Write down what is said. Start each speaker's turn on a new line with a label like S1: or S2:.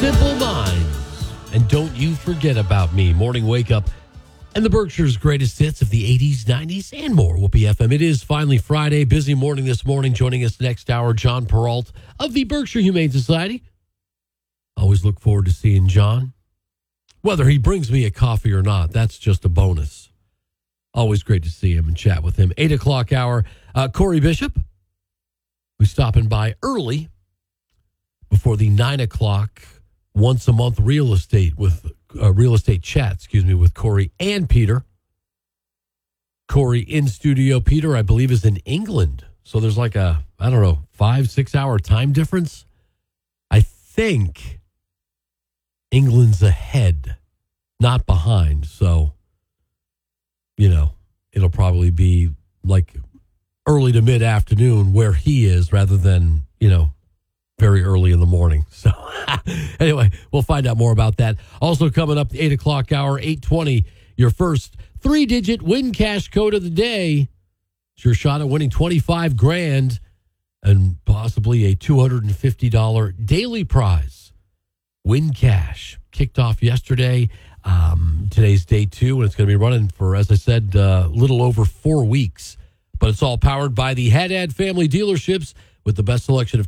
S1: Simple Minds. And Don't You Forget About Me. Morning Wake Up and the Berkshire's greatest hits of the 80s, 90s, and more. Whoopee FM. It is finally Friday. Busy morning this morning. Joining us next hour, John Peralt of the Berkshire Humane Society. Always look forward to seeing John. Whether he brings me a coffee or not, that's just a bonus. Always great to see him and chat with him. 8 o'clock hour, Corey Bishop, who's stopping by early before the 9 o'clock once a month real estate chat, with Corey and Peter. Corey in studio. Peter, I believe, is in England. So there's like a, 5-6 hour time difference. I think England's ahead, not behind. So, it'll probably be like early to mid-afternoon where he is rather than, very early in the morning. So anyway, we'll find out more about that. Also coming up, the 8 o'clock hour, 8:20, your first 3-digit win cash code of the day. It's your shot at winning $25,000 and possibly a $250 daily prize. Win cash kicked off yesterday. Today's day 2, and it's going to be running for, as I said, a little over 4 weeks. But it's all powered by the Haddad family dealerships with the best selection of